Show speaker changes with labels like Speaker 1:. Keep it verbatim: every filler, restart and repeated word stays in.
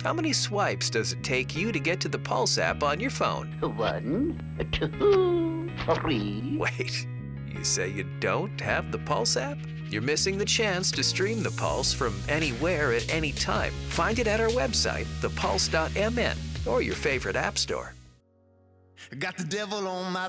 Speaker 1: How many swipes does it take you to get to the Pulse app on your phone?
Speaker 2: One, two, three.
Speaker 1: Wait, you say you don't have the Pulse app? You're missing the chance to stream the Pulse from anywhere at any time. Find it at our website, the pulse dot m n, or your favorite app store.
Speaker 3: Got the devil on my